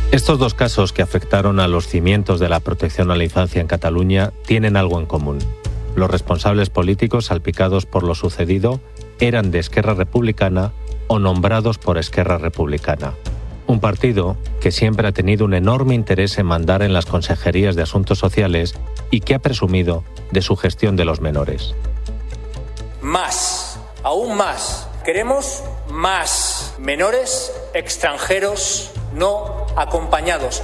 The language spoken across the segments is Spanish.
Estos dos casos que afectaron a los cimientos de la protección a la infancia en Cataluña tienen algo en común. Los responsables políticos salpicados por lo sucedido eran de Esquerra Republicana o nombrados por Esquerra Republicana. Un partido que siempre ha tenido un enorme interés en mandar en las consejerías de Asuntos Sociales y que ha presumido de su gestión de los menores. Más, aún más. Queremos más menores extranjeros no acompañados.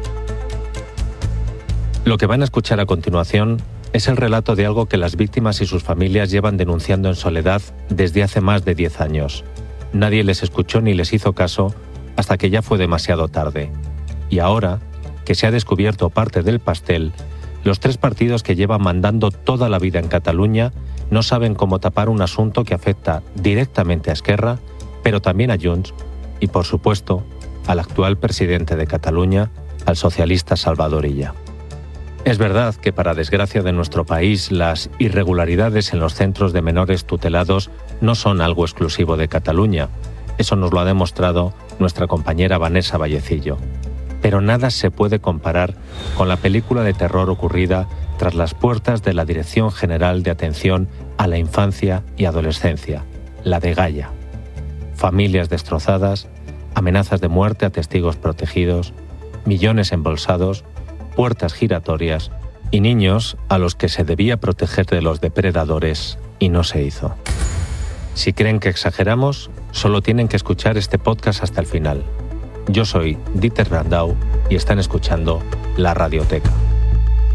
Lo que van a escuchar a continuación es el relato de algo que las víctimas y sus familias llevan denunciando en soledad desde hace más de 10 años. Nadie les escuchó ni les hizo caso hasta que ya fue demasiado tarde. Y ahora, que se ha descubierto parte del pastel, los tres partidos que llevan mandando toda la vida en Cataluña no saben cómo tapar un asunto que afecta directamente a Esquerra, pero también a Junts y, por supuesto, al actual presidente de Cataluña, al socialista Salvador Illa. Es verdad que, para desgracia de nuestro país, las irregularidades en los centros de menores tutelados no son algo exclusivo de Cataluña. Eso nos lo ha demostrado nuestra compañera Vanessa Vallecillo. Pero nada se puede comparar con la película de terror ocurrida tras las puertas de la Dirección General de Atención a la Infancia y Adolescencia, la Dgaia. Familias destrozadas, amenazas de muerte a testigos protegidos, millones embolsados, puertas giratorias y niños a los que se debía proteger de los depredadores y no se hizo. Si creen que exageramos, solo tienen que escuchar este podcast hasta el final. Yo soy Dieter Brandau y están escuchando La Radioteca.